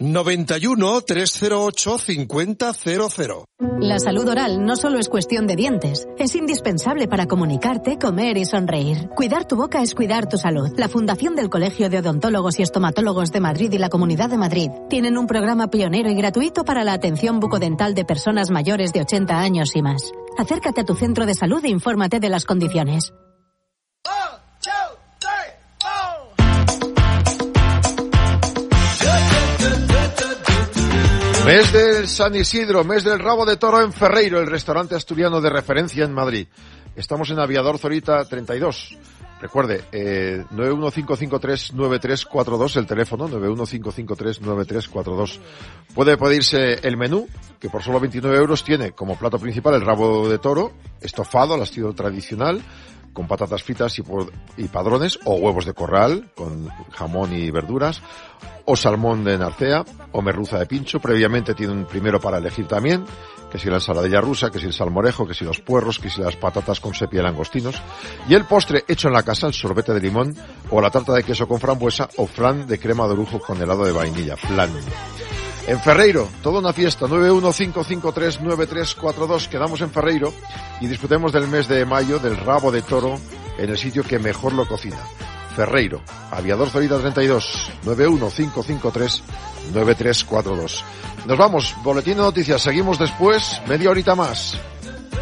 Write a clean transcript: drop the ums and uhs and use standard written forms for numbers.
91 308 5000. La salud oral no solo es cuestión de dientes, es indispensable para comunicarte, comer y sonreír. Cuidar tu boca es cuidar tu salud. La Fundación del Colegio de Odontólogos y Estomatólogos de Madrid y la Comunidad de Madrid tienen un programa pionero y gratuito para la atención bucodental de personas mayores de 80 años y más. Acércate a tu centro de salud e infórmate de las condiciones. Mes del San Isidro, mes del rabo de toro en Ferreiro, el restaurante asturiano de referencia en Madrid. Estamos en Aviador Zorita 32. Recuerde, 915539342, el teléfono, 915539342. Puede pedirse el menú, que por solo 29 euros tiene como plato principal el rabo de toro, estofado al estilo tradicional, con patatas fritas y padrones, o huevos de corral, con jamón y verduras, o salmón de narcea, o merluza de pincho. Previamente tiene un primero para elegir también, que si la ensaladilla rusa, que si el salmorejo, que si los puerros, que si las patatas con sepia y langostinos. Y el postre hecho en la casa, el sorbete de limón, o la tarta de queso con frambuesa, o flan de crema de orujo con helado de vainilla, flan. En Ferreiro, toda una fiesta, 915539342, quedamos en Ferreiro y disfrutemos del mes de mayo del rabo de toro en el sitio que mejor lo cocina. Ferreiro, Aviador Zorita 32, 915539342. Nos vamos, boletín de noticias, seguimos después, media horita más.